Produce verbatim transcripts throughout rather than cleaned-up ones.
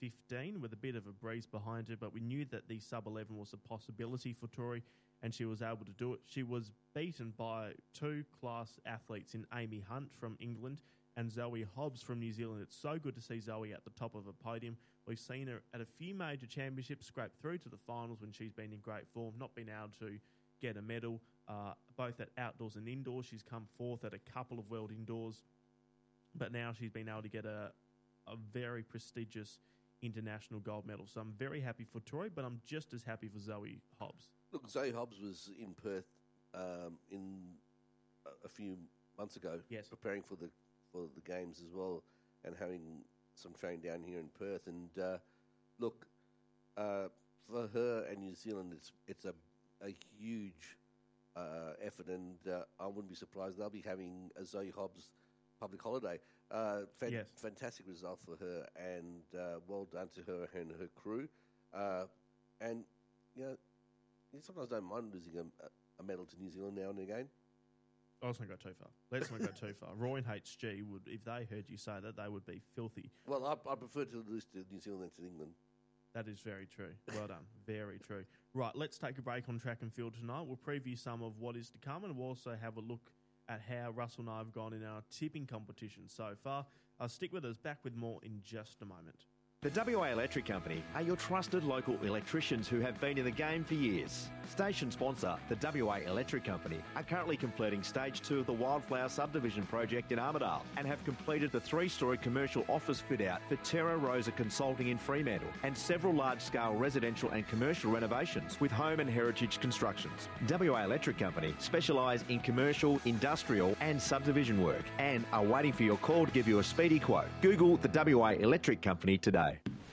fifteen with a bit of a breeze behind her, but we knew that the sub eleven was a possibility for Tori, and she was able to do it. She was beaten by two class athletes in Amy Hunt from England and Zoe Hobbs from New Zealand. It's so good to see Zoe at the top of a podium. We've seen her at a few major championships scrape through to the finals when she's been in great form, not been able to get a medal, uh, both at outdoors and indoors. She's come fourth at a couple of world indoors, but now she's been able to get a, a very prestigious international gold medal. So I'm very happy for Tori, but I'm just as happy for Zoe Hobbs. Look, Zoe Hobbs was in Perth um, in a, a few months ago, yes. preparing for the for the games as well, and having some training down here in Perth. And uh, look, uh, for her and New Zealand, it's it's a a huge uh, effort, and uh, I wouldn't be surprised they'll be having a Zoe Hobbs public holiday. Uh, fan- yes. Fantastic result for her, and uh, well done to her and her crew. Uh, and you know, you sometimes don't mind losing a, a medal to New Zealand now and again. Oh, let's not go too far. Let's not go too far. Roy and H G would, if they heard you say that, they would be filthy. Well, I, I prefer to lose to New Zealand than to England. That is very true. Well done. Very true. Right, let's take a break on track and field tonight. We'll preview some of what is to come, and we'll also have a look at how Russell and I have gone in our tipping competition so far. Uh, stick with us. Back with more in just a moment. The W A Electric Company are your trusted local electricians who have been in the game for years. Station sponsor, the W A Electric Company, are currently completing stage two of the Wildflower subdivision project in Armidale and have completed the three-storey commercial office fit-out for Terra Rosa Consulting in Fremantle and several large-scale residential and commercial renovations with home and heritage constructions. W A Electric Company specialise in commercial, industrial and subdivision work and are waiting for your call to give you a speedy quote. Google the W A Electric Company today.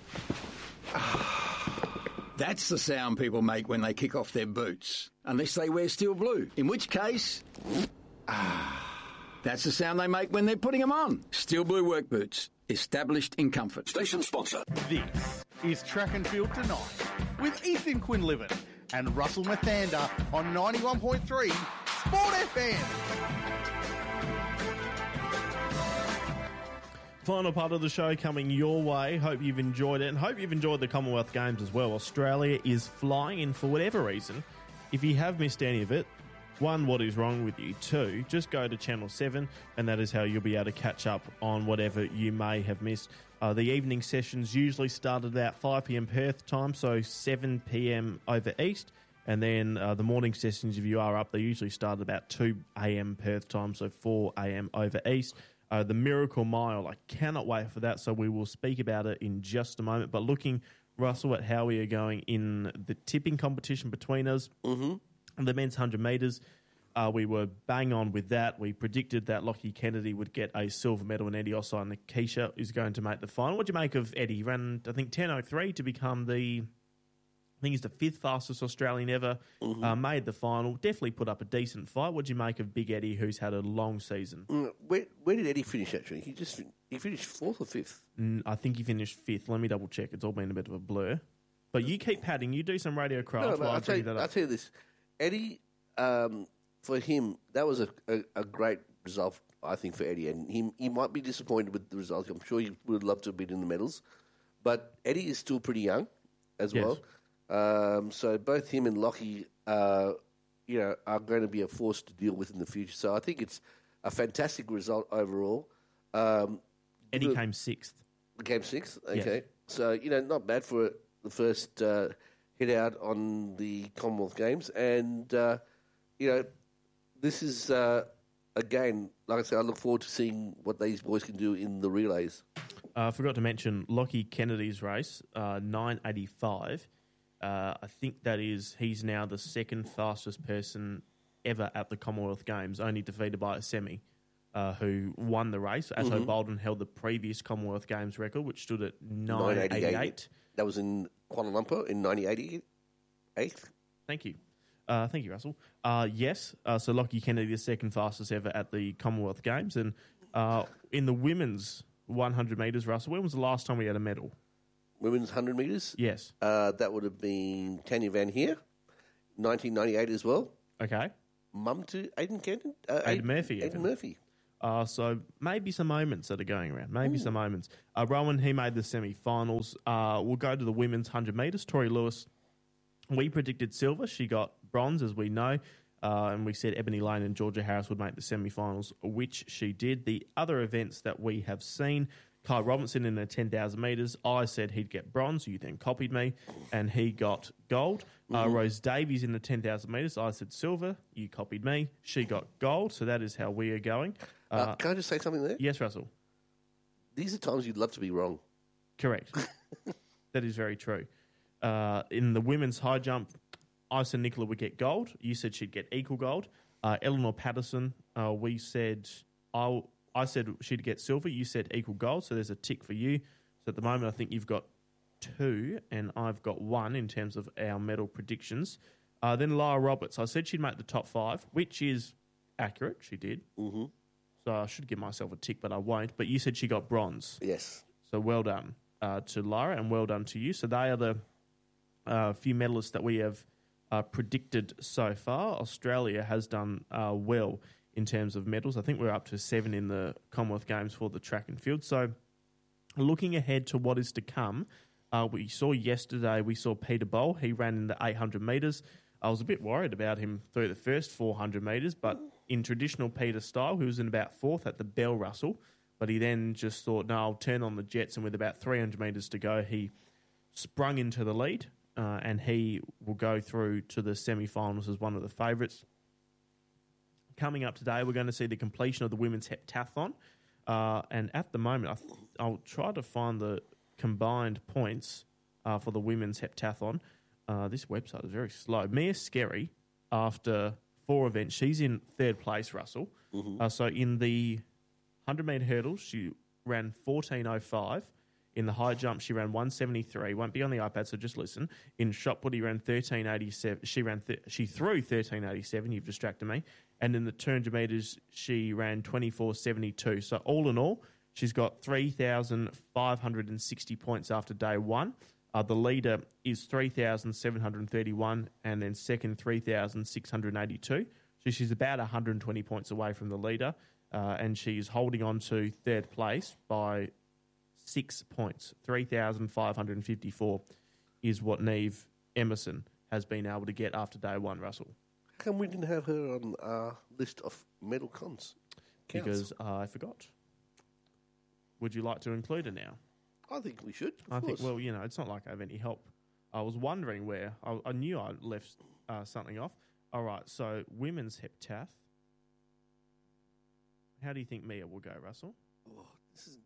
That's the sound people make when they kick off their boots. Unless they wear steel blue. In which case... Ah, that's the sound they make when they're putting them on. Steel blue work boots. Established in comfort. Station sponsor. This is Track and Field Tonight with Ethan Quinlivan and Russell Mathander on ninety-one point three Sport F M. Final part of the show coming your way. Hope you've enjoyed it and hope you've enjoyed the Commonwealth Games as well. Australia is flying in for whatever reason. If you have missed any of it, one, what is wrong with you? Two, just go to Channel seven and that is how you'll be able to catch up on whatever you may have missed. Uh, the evening sessions usually start at about five p.m. Perth time, so seven p.m. over East. And then uh, the morning sessions, if you are up, they usually start at about two a.m. Perth time, so four a.m. over East. Uh, the Miracle Mile, I cannot wait for that, so we will speak about it in just a moment. But looking, Russell, at how we are going in the tipping competition between us, mm-hmm. the men's one hundred metres, uh, we were bang on with that. We predicted that Lockie Kennedy would get a silver medal and Eddie Ossai and Keisha is going to make the final. What do you make of Eddie? He ran, I think, ten oh three to become the... I think he's the fifth fastest Australian ever, mm-hmm. uh, made the final, definitely put up a decent fight. What do you make of Big Eddie, who's had a long season? Mm, where, where did Eddie finish, actually? He just he finished fourth or fifth? Mm, I think he finished fifth. Let me double check. It's all been a bit of a blur. But you keep padding. You do some radio craft. No, no, while I'll, I tell bring you, that up. I'll tell you this. Eddie, um, for him, that was a, a, a great result, I think, for Eddie. And he, he might be disappointed with the result. I'm sure he would love to have been in the medals. But Eddie is still pretty young as Yes. well. Um, so both him and Lockie, uh, you know, are going to be a force to deal with in the future. So I think it's a fantastic result overall. Um, Eddie the, came sixth. Came sixth, okay. Yes. So, you know, not bad for the first uh, hit out on the Commonwealth Games. And, uh, you know, this is, uh, again, like I said, I look forward to seeing what these boys can do in the relays. I uh, forgot to mention Lockie Kennedy's race, uh, nine eighty-five. Uh, I think that is, he's now the second fastest person ever at the Commonwealth Games, only defeated by a semi, uh, who won the race. Atto Mm-hmm. Bolden held the previous Commonwealth Games record, which stood at nine eighty-eight. That was in Kuala Lumpur in nineteen eighty-eight. Thank you. Uh, thank you, Russell. Uh, yes, uh, so Lockie Kennedy, the second fastest ever at the Commonwealth Games. And uh, in the women's one hundred metres, Russell, when was the last time we had a medal? Women's one hundred metres? Yes. Uh, that would have been Tanya Van Heer, nineteen ninety-eight as well. Okay. Mum to Aidan Kenton? Uh, Aidan Murphy, Aidan even. Murphy. Uh, so maybe some moments that are going around. Maybe some moments. Uh, Rowan, he made the semi-finals. Uh, we'll go to the women's one hundred metres. Tori Lewis, we predicted silver. She got bronze, as we know. Uh, and we said Ebony Lane and Georgia Harris would make the semi-finals, which she did. The other events that we have seen, Kai Robinson in the ten thousand metres, I said he'd get bronze. You then copied me, and he got gold. Uh, Rose Davies in the ten thousand metres, I said silver. You copied me. She got gold, so that is how we are going. Uh, Uh, can I just say something there? yes, Russell. These are times you'd love to be wrong. Correct. That is very true. Uh, in the women's high jump, I said Nicola would get gold. You said she'd get equal gold. Uh, Eleanor Patterson, uh, we said I I said she'd get silver. You said equal gold. So there's a tick for you. So at the moment, I think you've got two, and I've got one in terms of our medal predictions. Uh, then Lara Roberts, I said she'd make the top five, which is accurate. She did. Mm-hmm. So I should give myself a tick, but I won't. But you said she got bronze. Yes. So well done uh, to Lara, and well done to you. So they are the uh, few medalists that we have uh, predicted so far. Australia has done uh, well in terms of medals. I think we're up to seven in the Commonwealth Games for the track and field. So looking ahead to what is to come, uh, we saw yesterday, we saw Peter Bowl. He ran in the eight hundred metres. I was a bit worried about him through the first four hundred metres, but in traditional Peter style, he was in about fourth at the Bell Russell. But he then just thought, no, I'll turn on the jets, and with about three hundred metres to go, he sprung into the lead, uh, and he will go through to the semi-finals as one of the favourites. Coming up today, we're going to see the completion of the women's heptathlon, uh, and at the moment, I th- I'll try to find the combined points uh, for the women's heptathlon. Uh, this website is very slow. Mia Skerry, after four events, she's in third place, Russell. Mm-hmm. Uh, so in the one hundred metre hurdles, she ran fourteen oh five. In the high jump, she ran one seventy-three. Won't be on the iPad, so just listen. In shot put, he ran thirteen eighty-seven. She ran th- she threw thirteen eighty-seven. You've distracted me. And in the two hundred metres, she ran twenty-four seventy-two. So all in all, she's got three thousand five hundred sixty points after day one. Uh, the leader is three thousand seven hundred thirty-one, and then second three thousand six hundred eighty-two. So she's about one hundred twenty points away from the leader, uh, and she's holding on to third place by six points. three thousand five hundred fifty-four is what Neve Emerson has been able to get after day one, Russell. How come we didn't have her on our list of medal cons? Counts. Because uh, I forgot. Would you like to include her now? I think we should. Of I course. think, well, you know, it's not like I have any help. I was wondering where. I, I knew I left uh, something off. All right, so women's heptath. How do you think Mia will go, Russell? Oh, this is.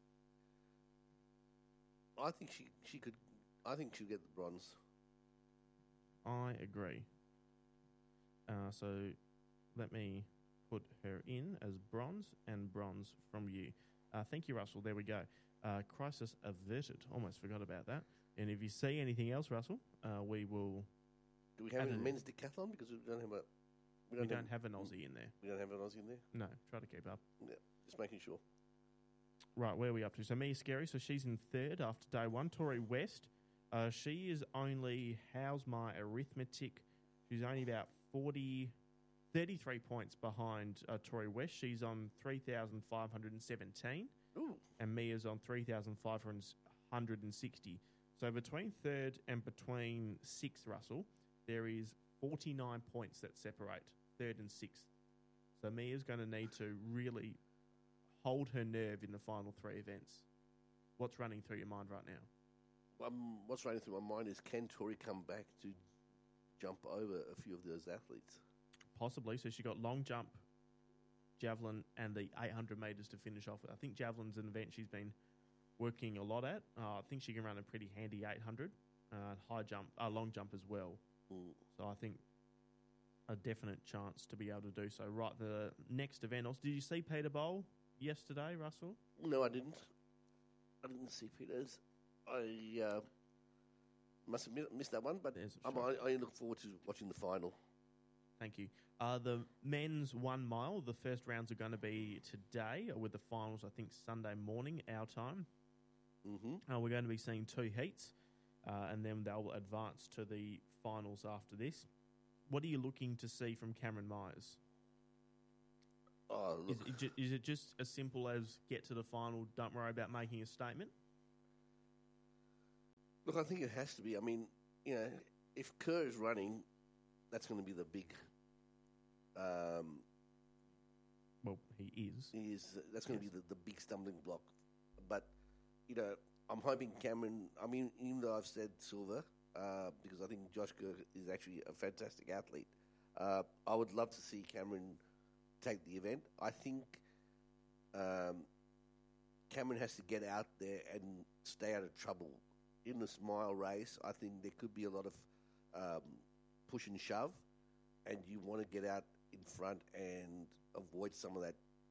I think she she could. I think she'll get the bronze. I agree. Uh, so let me put her in as bronze, and bronze from you. Uh, thank you, Russell. There we go. Uh, crisis averted. Almost forgot about that. And if you see anything else, Russell, uh, we will. Do we have And a then- men's decathlon? Because we don't have a. We don't, don't have an Aussie in there. We don't have an Aussie in there. No, try to keep up. Yeah, just making sure. Right, where are we up to? So Mia Skerry, so she's in third after day one. Tori West, uh, she is only, how's my arithmetic? She's only about forty, thirty-three points behind uh, Tori West. She's on three thousand five hundred seventeen. Ooh. And Mia's on three thousand five hundred sixty. So between third and between sixth, Russell, there is forty-nine points that separate third and sixth. So Mia's going to need to really hold her nerve in the final three events. What's running through your mind right now? Um, what's running through my mind is, can Tori come back to jump over a few of those athletes? Possibly. So she got long jump, javelin, and the eight hundred metres to finish off with. I think javelin's an event she's been working a lot at. Uh, I think she can run a pretty handy eight hundred, uh, high jump, uh, long jump as well. Mm. So I think a definite chance to be able to do so. Right, the next event. Also, did you see Peter Bowl yesterday, Russell? No, I didn't. I didn't see Peter's. I uh, must have mi- missed that one, but There's a I'm, shot. I, I look forward to watching the final. Thank you. Uh, the men's one mile, the first rounds are going to be today, with the finals, I think, Sunday morning, our time. Mm-hmm. Uh, we're going to be seeing two heats, uh, and then they'll advance to the finals after this. What are you looking to see from Cameron Myers? Oh, Is look, it, ju- is it just as simple as get to the final, don't worry about making a statement? look, I think it has to be. I mean, you know, if Kerr is running, that's going to be the big. Um, Well, he is. is that's going to Yes. be the, the big stumbling block. But you know, I'm hoping Cameron. I mean, even though I've said Silver, uh, because I think Josh Kerr is actually a fantastic athlete. Uh, I would love to see Cameron take the event. I think um, Cameron has to get out there and stay out of trouble. In this mile race, I think there could be a lot of um, push and shove, and you want to get out in front and avoid some of that,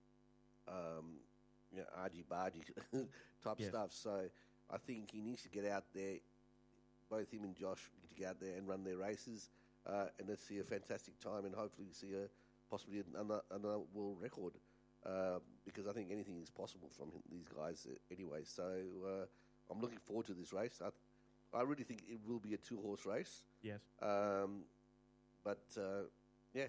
um, you know, argy-bargy type Yeah. stuff. So I think he needs to get out there. Both him and Josh need to get out there and run their races, uh, and let's see a fantastic time, and hopefully see a possibly another, another world record. Uh, because I think anything is possible from him, these guys uh, anyway. So uh, I'm looking forward to this race. I, I really think it will be a two-horse race. Yes. Um, but uh, yeah,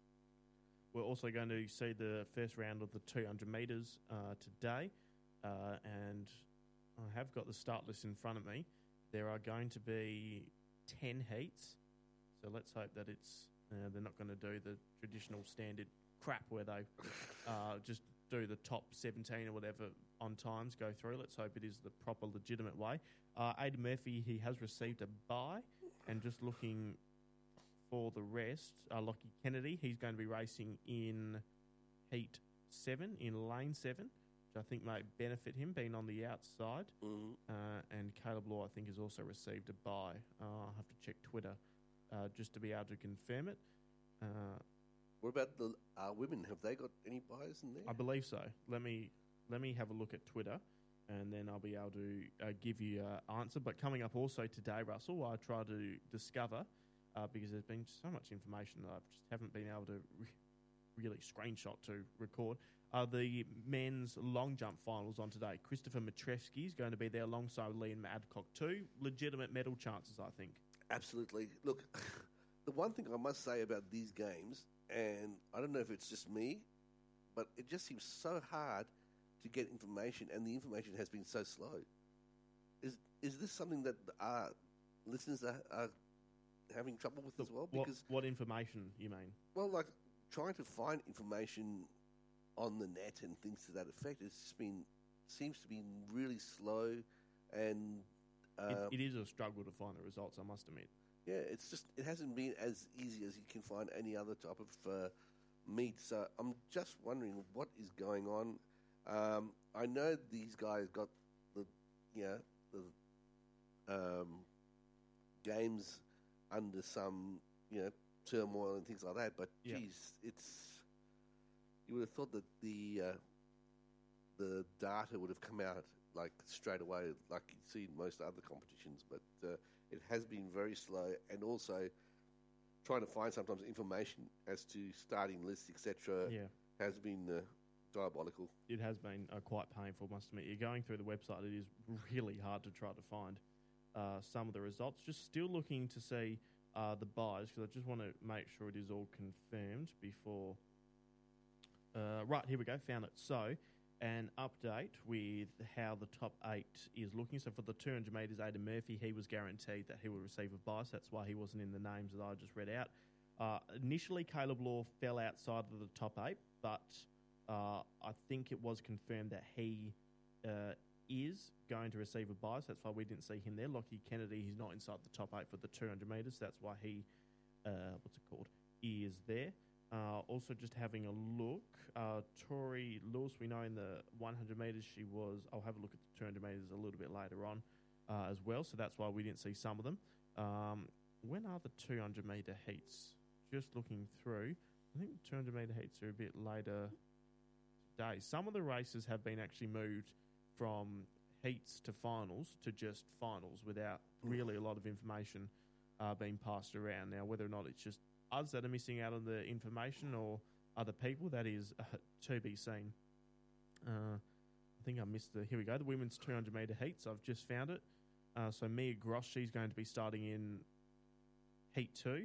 We're also going to see the first round of the two hundred metres uh, today, uh, and I have got the start list in front of me. There are going to be ten heats, so let's hope that it's uh, they're not going to do the traditional standard crap where they uh, just do the top seventeen or whatever on times go through. Let's hope it is the proper, legitimate way. Uh, Aidan Murphy, he has received a bye, and just looking for the rest, uh, Lockie Kennedy, he's going to be racing in Heat seven, in Lane seven, which I think may benefit him, being on the outside. mm, Uh, and Caleb Law, I think, has also received a bye. Uh, I'll have to check Twitter uh, just to be able to confirm it. Uh, what about the uh, women? Have they got any buys in there? I believe so. Let me let me have a look at Twitter, and then I'll be able to uh, give you an answer. But coming up also today, Russell, I try to discover, uh, because there's been so much information that I just haven't been able to re- really screenshot to record, are the men's long jump finals on today. Christopher Matrevsky is going to be there alongside Liam Adcock too. Legitimate medal chances, I think. Absolutely. Look, the one thing I must say about these games, and I don't know if it's just me, but it just seems so hard to get information, and the information has been so slow. Is is this something that our listeners are, are having trouble with as well? What, Because what information you mean? well, like trying to find information on the net and things to that effect, it's just been seems to be really slow, and uh, It, it is a struggle to find the results, I must admit. yeah, it's just it hasn't been as easy as you can find any other type of uh, meat. So I'm just wondering what is going on. Um, I know these guys got the you know the um, games under some you know turmoil and things like that, but Yeah. geez, it's you would have thought that the uh, the data would have come out like straight away, like you see in most other competitions, but uh, it has been very slow, and also trying to find sometimes information as to starting lists, et cetera, Yeah. has been uh, diabolical. It has been uh, quite painful, must admit. You're going through the website, it is really hard to try to find uh, some of the results. Just still looking to see uh, the buys, because I just want to make sure it is all confirmed before. Uh, right, here we go, found it. So, an update with how the top eight is looking. So, for the two hundred metres, Aidan Murphy, he was guaranteed that he would receive a buy, so that's why he wasn't in the names that I just read out. Uh, initially, Caleb Law fell outside of the top eight, but uh, I think it was confirmed that he uh, is going to receive a buy, so that's why we didn't see him there. Lockie Kennedy, he's not inside the top eight for the two hundred metres, so that's why he, uh, what's it called, is there. Uh, also, just having a look, uh, Tori Lewis, we know in the one hundred metres she was, I'll have a look at the two hundred metres a little bit later on uh, as well, so that's why we didn't see some of them. Um, when are the two hundred metre heats? Just looking through, I think the two hundred metre heats are a bit later today. Some of the races have been actually moved from heats to finals to just finals without really a lot of information uh, being passed around. Now, whether or not it's just us that are missing out on the information or other people, that is uh, to be seen. Uh, I think I missed the, here we go, the women's two hundred metre heats. I've just found it. Uh, so Mia Gross, she's going to be starting in heat two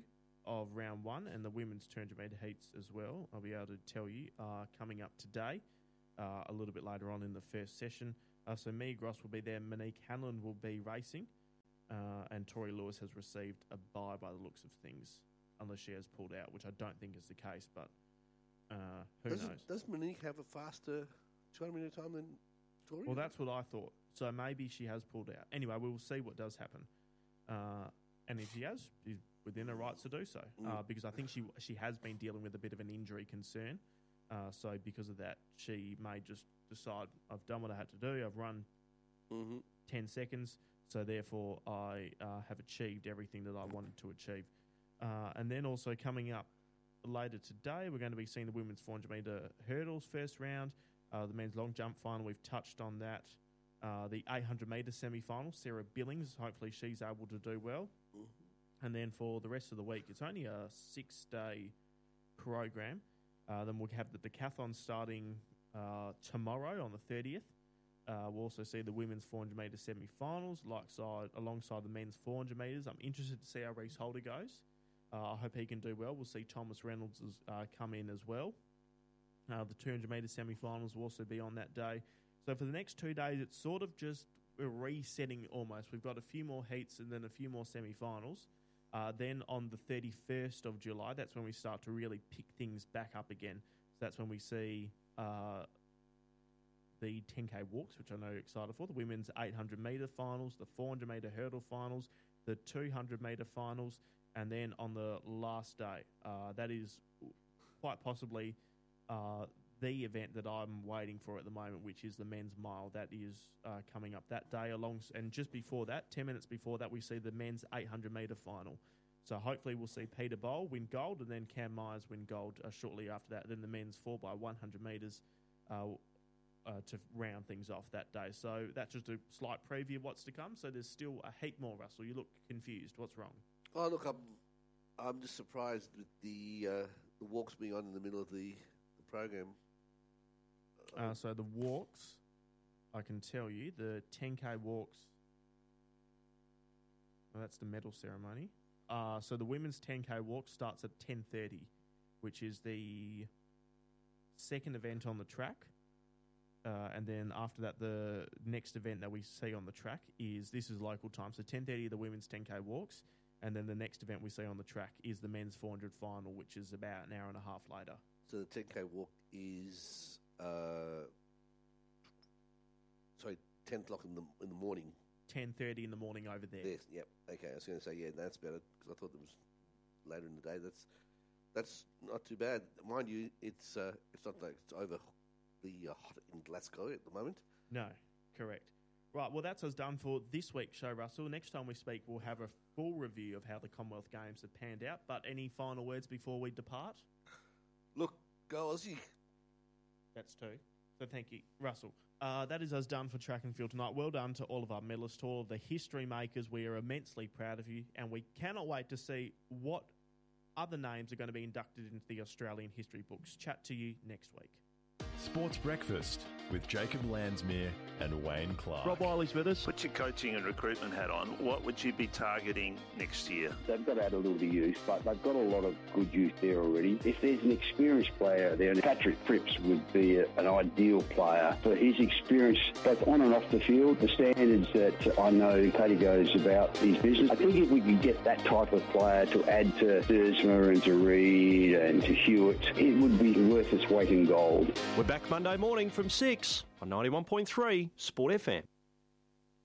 of round one and the women's two hundred metre heats as well, I'll be able to tell you, are coming up today, uh, a little bit later on in the first session. Uh, so Mia Gross will be there, Monique Hanlon will be racing, uh, and Tori Lewis has received a bye by the looks of things, unless she has pulled out, which I don't think is the case, but uh, who does knows? It, does Monique have a faster two hundred metre time than Tori? Well, that's what I thought. So maybe she has pulled out. Anyway, we'll see what does happen. Uh, and if she has, she's within her rights to do so. Mm. Uh, because I think she she has been dealing with a bit of an injury concern. Uh, so because of that, she may just decide, I've done what I had to do. I've run mm-hmm. ten seconds. So therefore, I uh, have achieved everything that I wanted to achieve. Uh, and then also coming up later today, we're going to be seeing the women's four hundred metre hurdles first round. Uh, the men's long jump final, we've touched on that. Uh, the eight hundred metre semi-final, Sarah Billings, hopefully she's able to do well. Mm-hmm. And then for the rest of the week, it's only a six-day program. Uh, then we'll have the decathlon starting uh, tomorrow on the thirtieth. Uh, we'll also see the women's four hundred metre semi-finals like side, alongside the men's four hundred metres. I'm interested to see how Reece Holder goes. Uh, I hope he can do well. We'll see Thomas Reynolds uh, come in as well. Uh, the two hundred metre semi-finals will also be on that day. So for the next two days, it's sort of just we're resetting almost. We've got a few more heats and then a few more semi-finals. Uh, then on the thirty-first of July, that's when we start to really pick things back up again. So that's when we see uh, the ten K walks, which I know you're excited for, the women's eight hundred metre finals, the four hundred metre hurdle finals, the two hundred metre finals, and then on the last day, uh, that is quite possibly uh, the event that I'm waiting for at the moment, which is the men's mile. That is uh, coming up that day. Along, and just before that, ten minutes before that, we see the men's eight hundred metre final. So hopefully we'll see Peter Bowl win gold and then Cam Myers win gold uh, shortly after that. Then the men's four by one hundred metres uh, uh, to round things off that day. So that's just a slight preview of what's to come. So there's still a heap more, Russell. You look confused. What's wrong? Oh, look, I'm I'm just surprised with the, uh, the walks being on in the middle of the, the program. Uh, so the walks, I can tell you, the ten K walks, well, that's the medal ceremony. Uh, so the women's ten K walk starts at ten thirty, which is the second event on the track. Uh, and then after that, the next event that we see on the track is, this is local time, so ten thirty the women's ten K walks. And then the next event we see on the track is the men's four hundred final, which is about an hour and a half later. So the ten K walk is... Uh, sorry, ten o'clock in the in the morning. Ten thirty in the morning over there. Yes, yep. Okay, I was going to say yeah, that's better because I thought it was later in the day. That's that's not too bad, mind you. It's uh, it's not like it's over the uh, hot in Glasgow at the moment. No, correct. Right, well, that's us done for this week's show, Russell. Next time we speak, we'll have a full review of how the Commonwealth Games have panned out. But any final words before we depart? Look, go Aussie. That's two. So thank you, Russell. Uh, that is us done for Track and Field tonight. Well done to all of our medalists, to all of the history makers. We are immensely proud of you, and we cannot wait to see what other names are going to be inducted into the Australian history books. Chat to you next week. Sports Breakfast with Jacob Landsmere and Wayne Clark. Rob Wiley's with us. Put your coaching and recruitment hat on. What would you be targeting next year? They've got to add a little bit of youth, but they've got a lot of good youth there already. If there's an experienced player there, Patrick Cripps would be a, an ideal player for his experience, both on and off the field, the standards that I know Paddy goes about his business. I think if we could get that type of player to add to Dersma and to Reid and to Hewitt, it would be worth its weight in gold. We're back Monday morning from six on ninety-one point three Sport F M.